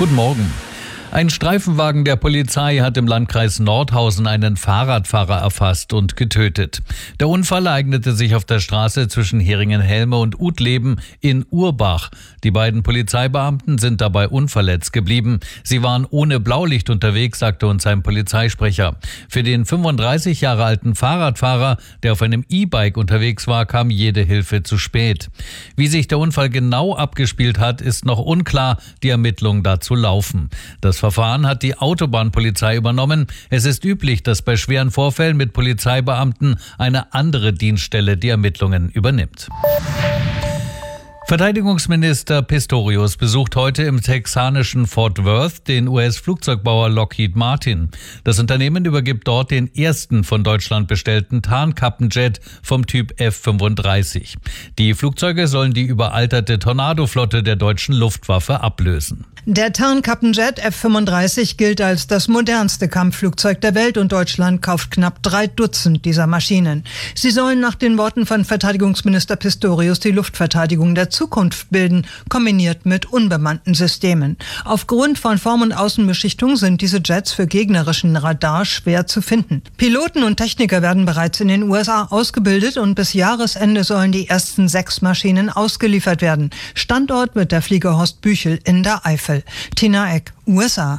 Guten Morgen. Ein Streifenwagen der Polizei hat im Landkreis Nordhausen einen Fahrradfahrer erfasst und getötet. Der Unfall ereignete sich auf der Straße zwischen Heringen-Helme und Utleben in Urbach. Die beiden Polizeibeamten sind dabei unverletzt geblieben. Sie waren ohne Blaulicht unterwegs, sagte uns ein Polizeisprecher. Für den 35 Jahre alten Fahrradfahrer, der auf einem E-Bike unterwegs war, kam jede Hilfe zu spät. Wie sich der Unfall genau abgespielt hat, ist noch unklar. Die Ermittlungen dazu laufen. Das Verfahren hat die Autobahnpolizei übernommen. Es ist üblich, dass bei schweren Vorfällen mit Polizeibeamten eine andere Dienststelle die Ermittlungen übernimmt. Verteidigungsminister Pistorius besucht heute im texanischen Fort Worth den US-Flugzeugbauer Lockheed Martin. Das Unternehmen übergibt dort den ersten von Deutschland bestellten Tarnkappenjet vom Typ F-35. Die Flugzeuge sollen die überalterte Tornado-Flotte der deutschen Luftwaffe ablösen. Der Tarnkappenjet F-35 gilt als das modernste Kampfflugzeug der Welt und Deutschland kauft knapp 3 Dutzend dieser Maschinen. Sie sollen nach den Worten von Verteidigungsminister Pistorius die Luftverteidigung der Zukunft bilden, kombiniert mit unbemannten Systemen. Aufgrund von Form- und Außenbeschichtung sind diese Jets für gegnerischen Radar schwer zu finden. Piloten und Techniker werden bereits in den USA ausgebildet und bis Jahresende sollen die ersten 6 Maschinen ausgeliefert werden. Standort wird der Flieger Horst Büchel in der Eifel. Tina Eck, USA.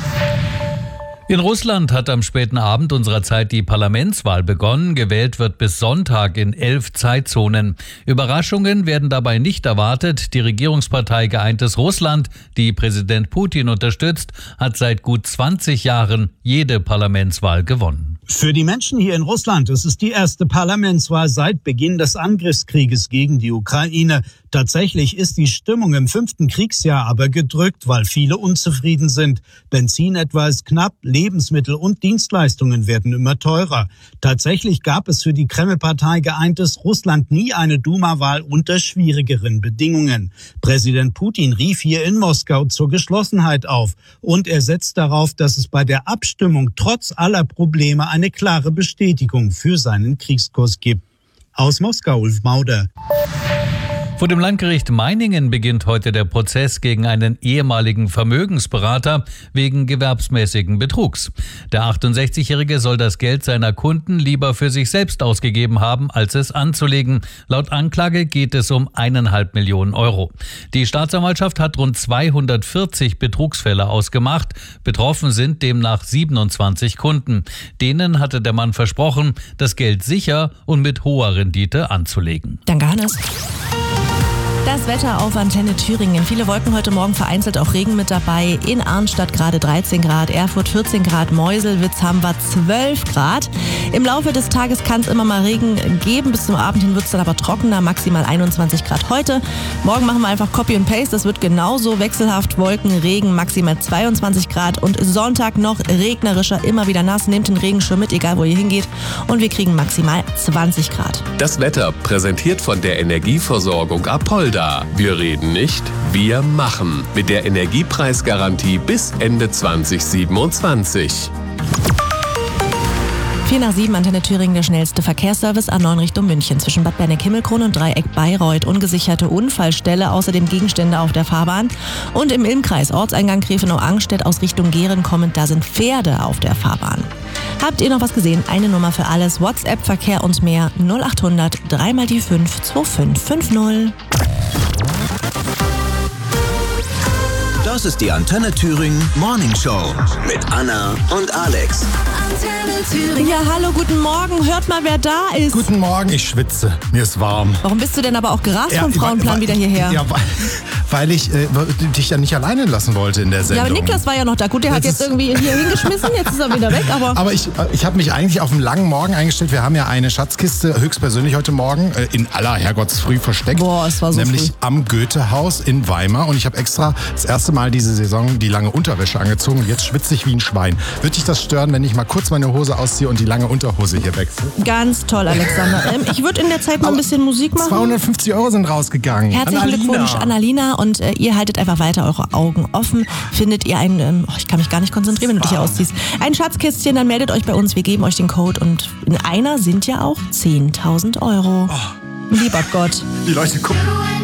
In Russland hat am späten Abend unserer Zeit die Parlamentswahl begonnen. Gewählt wird bis Sonntag in 11 Zeitzonen. Überraschungen werden dabei nicht erwartet. Die Regierungspartei Geeintes Russland, die Präsident Putin unterstützt, hat seit gut 20 Jahren jede Parlamentswahl gewonnen. Für die Menschen hier in Russland ist es die erste Parlamentswahl seit Beginn des Angriffskrieges gegen die Ukraine. Tatsächlich ist die Stimmung im 5. Kriegsjahr aber gedrückt, weil viele unzufrieden sind. Benzin etwa ist knapp, Lebensmittel und Dienstleistungen werden immer teurer. Tatsächlich gab es für die Kreml-Partei Geeintes Russland nie eine Duma-Wahl unter schwierigeren Bedingungen. Präsident Putin rief hier in Moskau zur Geschlossenheit auf und er setzt darauf, dass es bei der Abstimmung trotz aller Probleme eine klare Bestätigung für seinen Kriegskurs gibt. Aus Moskau, Ulf Mauder. Vor dem Landgericht Meiningen beginnt heute der Prozess gegen einen ehemaligen Vermögensberater wegen gewerbsmäßigen Betrugs. Der 68-Jährige soll das Geld seiner Kunden lieber für sich selbst ausgegeben haben, als es anzulegen. Laut Anklage geht es um 1,5 Millionen Euro. Die Staatsanwaltschaft hat rund 240 Betrugsfälle ausgemacht. Betroffen sind demnach 27 Kunden. Denen hatte der Mann versprochen, das Geld sicher und mit hoher Rendite anzulegen. Danke, Hannes. Das Wetter auf Antenne Thüringen. Viele Wolken heute Morgen, vereinzelt auch Regen mit dabei. In Arnstadt gerade 13 Grad, Erfurt 14 Grad, Meuselwitz haben wir 12 Grad. Im Laufe des Tages kann es immer mal Regen geben. Bis zum Abend hin wird es dann aber trockener, maximal 21 Grad heute. Morgen machen wir einfach Copy and Paste. Das wird genauso wechselhaft. Wolken, Regen, maximal 22 Grad. Und Sonntag noch regnerischer, immer wieder nass. Nehmt den Regenschirm mit, egal wo ihr hingeht. Und wir kriegen maximal 20 Grad. Das Wetter präsentiert von der Energieversorgung Apolda. Wir reden nicht, wir machen. Mit der Energiepreisgarantie bis Ende 2027. 4 nach 7, Antenne Thüringen, der schnellste Verkehrsservice A9 Richtung München. Zwischen Bad Berneck-Himmelkron und Dreieck Bayreuth. Ungesicherte Unfallstelle, außerdem Gegenstände auf der Fahrbahn. Und im Ilmkreis, Orteingang Gräfenau-Angstedt aus Richtung Gehren kommend, da sind Pferde auf der Fahrbahn. Habt ihr noch was gesehen? Eine Nummer für alles. WhatsApp, Verkehr und mehr 0800 3 mal die 5 2550. Das ist die Antenne Thüringen Morning Show mit Anna und Alex. Ja, hallo, guten Morgen. Hört mal, wer da ist. Guten Morgen, ich schwitze. Mir ist warm. Warum bist du denn aber auch gerast vom Frauenplan wieder hierher? Ja, weil ich dich ja nicht alleine lassen wollte in der Sendung. Ja, aber Niklas war ja noch da. Gut, der hat jetzt irgendwie hier hingeschmissen, jetzt ist er wieder weg. Aber ich habe mich eigentlich auf einen langen Morgen eingestellt. Wir haben ja eine Schatzkiste höchstpersönlich heute Morgen in aller Herrgottsfrüh versteckt. Boah, es war so nämlich früh. Am Goethehaus in Weimar. Und ich habe extra das erste Mal diese Saison die lange Unterwäsche angezogen. Und jetzt schwitze ich wie ein Schwein. Würde dich das stören, wenn ich mal kurz meine Hose ausziehe und die lange Unterhose hier wechsle? Ganz toll, Alexander. Ich würde in der Zeit mal ein bisschen Musik machen. 250 € sind rausgegangen. Herzlichen Glückwunsch an Alina und ihr haltet einfach weiter eure Augen offen. Findet ihr ich kann mich gar nicht konzentrieren, wenn du dich hier ausziehst. Ein Schatzkistchen, dann meldet euch bei uns. Wir geben euch den Code und in einer sind ja auch 10.000 €. Oh. Lieber Gott. Die Leute gucken.